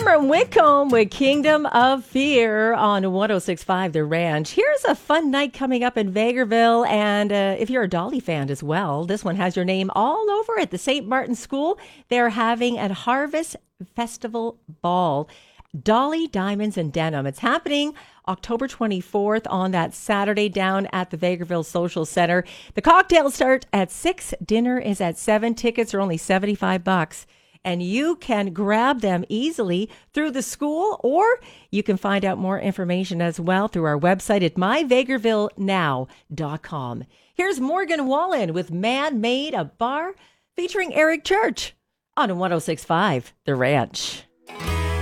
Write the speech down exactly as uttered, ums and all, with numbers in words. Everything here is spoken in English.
Cameron Whitcomb with Kingdom of Fear on one oh six point five The Ranch. Here's a fun night coming up in Vegreville, and uh, if you're a Dolly fan as well, this one has your name all over it. The Saint Martin School, they're having a Harvest Festival Ball. Dolly, Diamonds, and Denim. It's happening October twenty-fourth on that Saturday down at the Vegreville Social Center. The cocktails start at six, dinner is at seven. Tickets are only seventy-five bucks. And you can grab them easily through the school, or you can find out more information as well through our website at my vegreville now dot com. Here's Morgan Wallen with Man Made a Bar featuring Eric Church on one oh six point five The Ranch.